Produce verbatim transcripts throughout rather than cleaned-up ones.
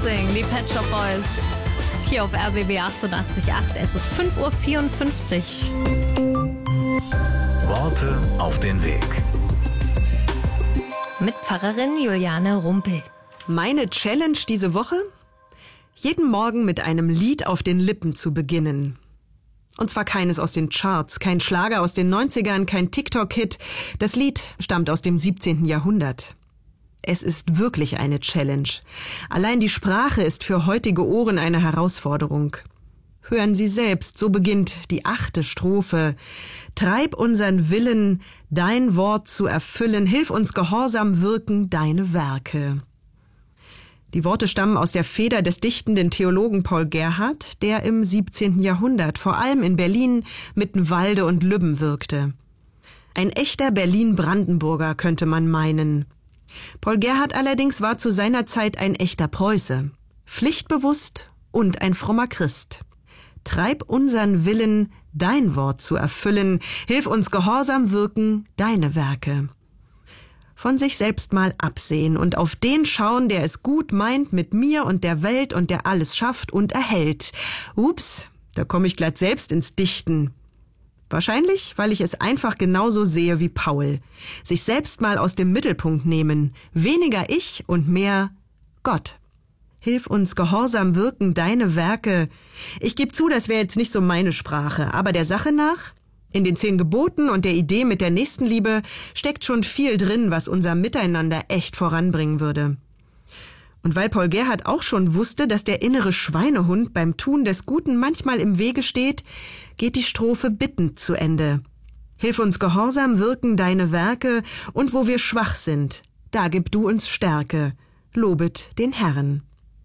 Missing, die Pet Shop Boys. Hier auf R B B achtundachtzig Komma acht. Es ist fünf Uhr vierundfünfzig. Worte auf den Weg. Mit Pfarrerin Juliane Rumpel. Meine Challenge diese Woche? Jeden Morgen mit einem Lied auf den Lippen zu beginnen. Und zwar keines aus den Charts, kein Schlager aus den neunzigern, kein TikTok-Hit. Das Lied stammt aus dem siebzehnten Jahrhundert. Es ist wirklich eine Challenge. Allein die Sprache ist für heutige Ohren eine Herausforderung. Hören Sie selbst, so beginnt die achte Strophe. Treib unseren Willen, dein Wort zu erfüllen, hilf uns gehorsam wirken, deine Werke. Die Worte stammen aus der Feder des dichtenden Theologen Paul Gerhardt, der im siebzehnten Jahrhundert vor allem in Berlin, Mittenwalde und Lübben wirkte. Ein echter Berlin-Brandenburger könnte man meinen. Paul Gerhardt allerdings war zu seiner Zeit ein echter Preuße, pflichtbewusst und ein frommer Christ. Treib unseren Willen, dein Wort zu erfüllen, hilf uns gehorsam wirken, deine Werke. Von sich selbst mal absehen und auf den schauen, der es gut meint mit mir und der Welt und der alles schafft und erhält. Ups, da komme ich glatt selbst ins Dichten. Wahrscheinlich, weil ich es einfach genauso sehe wie Paul. Sich selbst mal aus dem Mittelpunkt nehmen. Weniger ich und mehr Gott. Hilf uns gehorsam wirken, deine Werke. Ich gebe zu, das wäre jetzt nicht so meine Sprache, aber der Sache nach, in den zehn Geboten und der Idee mit der Nächstenliebe steckt schon viel drin, was unser Miteinander echt voranbringen würde. Und weil Paul Gerhardt auch schon wusste, dass der innere Schweinehund beim Tun des Guten manchmal im Wege steht, geht die Strophe bittend zu Ende. Hilf uns gehorsam wirken, deine Werke, und wo wir schwach sind, da gib du uns Stärke. Lobet den Herrn.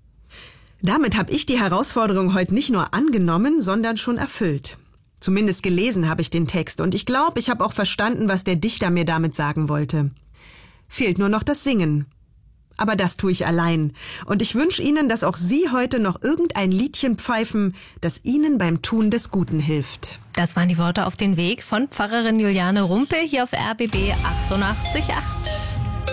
Damit habe ich die Herausforderung heute nicht nur angenommen, sondern schon erfüllt. Zumindest gelesen habe ich den Text und ich glaube, ich habe auch verstanden, was der Dichter mir damit sagen wollte. Fehlt nur noch das Singen. Aber das tue ich allein. Und ich wünsche Ihnen, dass auch Sie heute noch irgendein Liedchen pfeifen, das Ihnen beim Tun des Guten hilft. Das waren die Worte auf den Weg von Pfarrerin Juliane Rumpel hier auf R B B achtundachtzig Komma acht.